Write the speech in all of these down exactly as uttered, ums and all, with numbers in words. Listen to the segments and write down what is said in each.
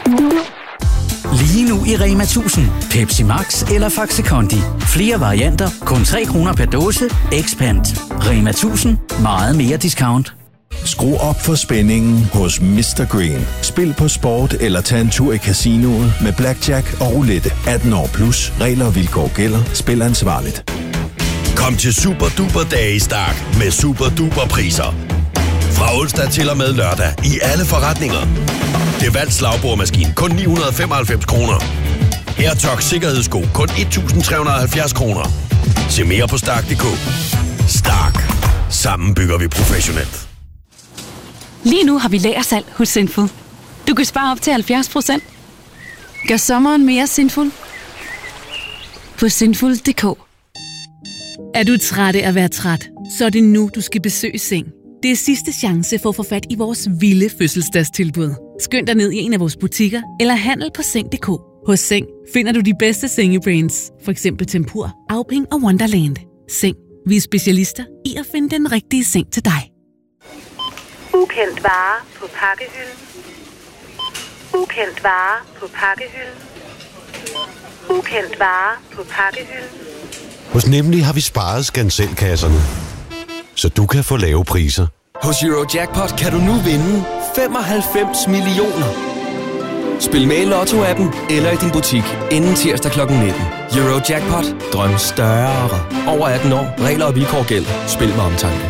Lige nu i Rema tusind. Pepsi Max eller Faxe Kondi. Flere varianter, kun tre kroner per dåse. Expand. Rema tusind. Meget mere discount. Skru op for spændingen hos mister Green. Spil på sport eller tag en tur i casinoet med blackjack og roulette. atten år plus. Regler og vilkår gælder. Spil ansvarligt. Kom til Super Duper Dage i Stark med super duper priser. Fra onsdag til og med lørdag i alle forretninger. Det er valgt slagbordmaskine kun ni hundrede og femoghalvfems kroner. AirTox sikkerhedssko kun et tusind tre hundrede og halvfjerds kroner. Se mere på stark punktum d k. Stark. Sammen bygger vi professionelt. Lige nu har vi lagersalg hos Sinful. Du kan spare op til halvfjerds procent. Gør sommeren mere sinful på sinful punktum d k. Er du træt af at være træt, så er det nu, du skal besøge Seng. Det er sidste chance for at få fat i vores vilde fødselsdagstilbud. Skynd dig ned i en af vores butikker eller handel på seng punktum d k. Hos Seng finder du de bedste sengebrands, for eksempel Tempur, Auping og Wonderland. Seng. Vi er specialister i at finde den rigtige seng til dig. Ukendt vare på pakkehylden. Ukendt vare på pakkehylden. Ukendt vare på pakkehylden. Hos Nemlig har vi sparet skanselkasserne, så du kan få lave priser. Hos Eurojackpot kan du nu vinde femoghalvfems millioner. Spil med i Lotto-appen eller i din butik inden tirsdag klokken nitten. Eurojackpot. Drøm større. Over atten år. Regler og vilkår gælder. Spil med omtanke.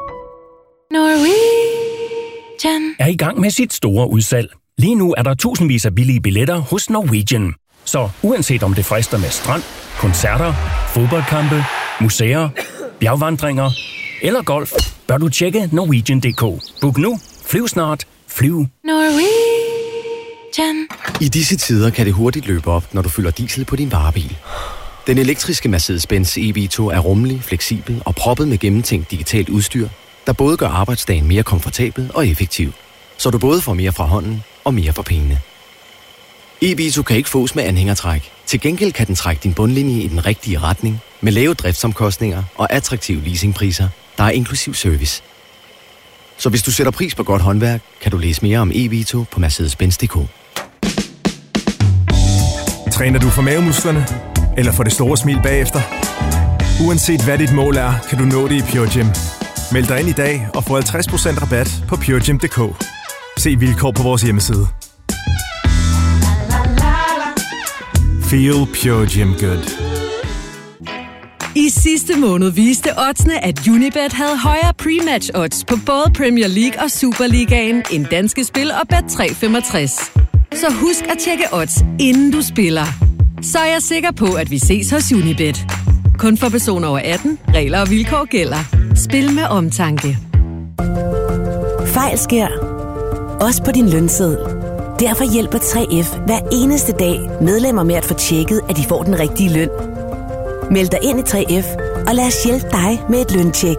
Norwegian er i gang med sit store udsalg. Lige nu er der tusindvis af billige billetter hos Norwegian. Så uanset om det frister med strand, koncerter, fodboldkampe, museer, bjergvandringer eller golf, bør du tjekke Norwegian punktum d k. Book nu. Flyv snart. Flyv. Norwegian. I disse tider kan det hurtigt løbe op, når du fylder diesel på din varebil. Den elektriske Mercedes-Benz E V to er rummelig, fleksibel og proppet med gennemtænkt digitalt udstyr, der både gør arbejdsdagen mere komfortabel og effektiv, så du både får mere fra hånden og mere for pengene. E V to kan ikke fås med anhængertræk. Til gengæld kan den trække din bundlinje i den rigtige retning, med lave driftsomkostninger og attraktive leasingpriser, der er inklusiv service. Så hvis du sætter pris på godt håndværk, kan du læse mere om E V to på Mercedes Benz punktum d k. Træner du for mavemusklerne? Eller for det store smil bagefter? Uanset hvad dit mål er, kan du nå det i Pure Gym. Meld dig ind i dag og få halvtreds procent rabat på pure gym punktum d k. Se vilkår på vores hjemmeside. Feel Pure Gym Good. I sidste måned viste oddsene, at Unibet havde højere pre-match odds på både Premier League og Superligaen end Danske Spil og Bet tre femogtres. Så husk at tjekke odds, inden du spiller. Så er jeg sikker på, at vi ses hos Unibet. Kun for personer over atten. Regler og vilkår gælder. Spil med omtanke. Fejl sker. Også på din lønseddel. Derfor hjælper tre F hver eneste dag medlemmer med at få tjekket, at de får den rigtige løn. Meld dig ind i tre F, og lad os hjælpe dig med et løntjek.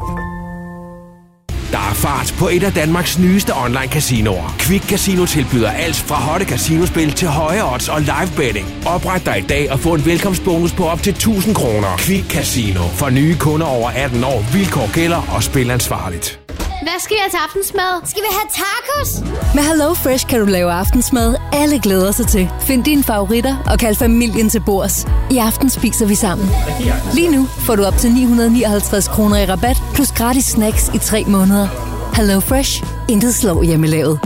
Der er fart på et af Danmarks nyeste online-casinoer. Quick Casino tilbyder alt fra hotte casinospil til høje odds og live betting. Opret dig i dag og få en velkomstbonus på op til tusind kroner. Quick Casino. For nye kunder over atten år. Vilkår gælder og spil ansvarligt. Hvad skal jeg til aftensmad? Skal vi have tacos? Med Hello Fresh kan du lave aftensmad, alle glæder sig til. Find dine favoritter og kald familien til bords. I aften spiser vi sammen. Lige nu får du op til ni hundrede nioghalvtreds kroner i rabat, plus gratis snacks i tre måneder. Hello Fresh. Intet slår hjemmelavet.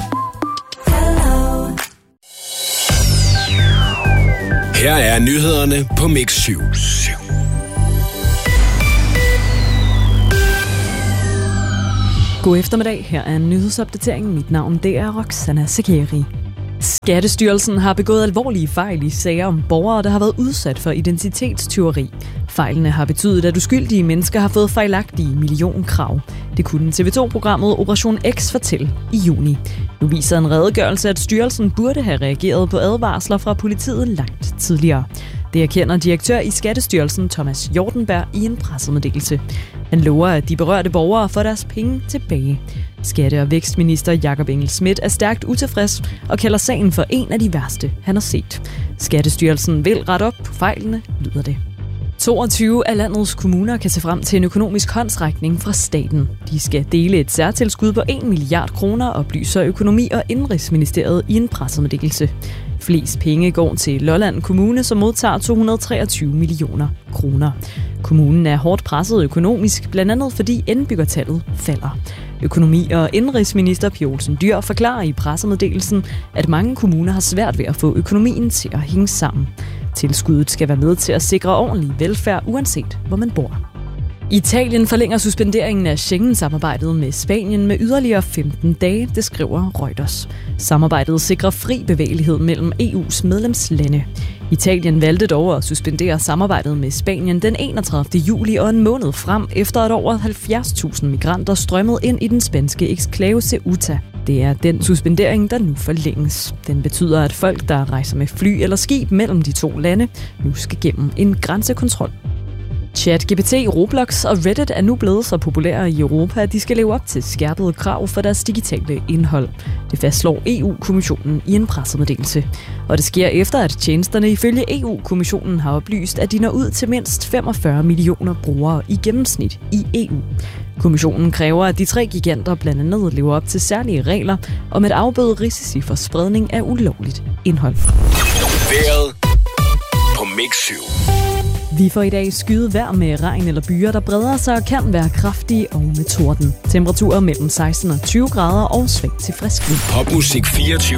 Her er nyhederne på Mix syv. God eftermiddag. Her er en nyhedsopdatering. Mit navn det er Roxana Sekeri. Skattestyrelsen har begået alvorlige fejl i sager om borgere, der har været udsat for identitetstyveri. Fejlene har betydet, at uskyldige mennesker har fået fejlagtige millionkrav. Det kunne T V to-programmet Operation X fortælle i juni. Nu viser en redegørelse, at styrelsen burde have reageret på advarsler fra politiet langt tidligere. Det erkender direktør i Skattestyrelsen Thomas Jordenberg i en pressemeddelelse. Han lover, at de berørte borgere får deres penge tilbage. Skatte- og vækstminister Jakob Engel-Schmidt er stærkt utilfreds og kalder sagen for en af de værste, han har set. Skattestyrelsen vil rette op på fejlene, lyder det. toogtyve af landets kommuner kan se frem til en økonomisk håndsrækning fra staten. De skal dele et særtilskud på en milliard kroner, oplyser Økonomi- og Indenrigsministeriet i en pressemeddelelse. Flest penge går til Lolland Kommune, som modtager to hundrede og treogtyve millioner kroner. Kommunen er hårdt presset økonomisk, blandt andet fordi indbyggertallet falder. Økonomi- og Indenrigsminister Pia Olsen Dyhr forklarer i pressemeddelelsen, at mange kommuner har svært ved at få økonomien til at hænge sammen. Tilskuddet skal være med til at sikre ordentlig velfærd, uanset hvor man bor. Italien forlænger suspenderingen af Schengen-samarbejdet med Spanien med yderligere femten dage, det skriver Reuters. Samarbejdet sikrer fri bevægelighed mellem E U's medlemslande. Italien valgte dog at suspendere samarbejdet med Spanien den enogtredivte juli og en måned frem, efter at over halvfjerds tusind migranter strømmede ind i den spanske eksklave Ceuta. Det er den suspendering, der nu forlænges. Den betyder, at folk, der rejser med fly eller skib mellem de to lande, nu skal gennem en grænsekontrol. ChatGPT, Roblox og Reddit er nu blevet så populære i Europa, at de skal leve op til skærpede krav for deres digitale indhold. Det fastslår E U-kommissionen i en pressemeddelelse. Og det sker efter, at tjenesterne ifølge E U-kommissionen har oplyst, at de når ud til mindst femogfyrre millioner brugere i gennemsnit i E U. Kommissionen kræver, at de tre giganter blandt andet lever op til særlige regler om at afbøde risici for spredning af ulovligt indhold. Vejret på Mix syv. Vi får i dag skyet vejr med regn eller byer, der breder sig og kan være kraftige og med torden. Temperaturer mellem seksten og tyve grader og sving til frisk vind. Popmusik fireogtyve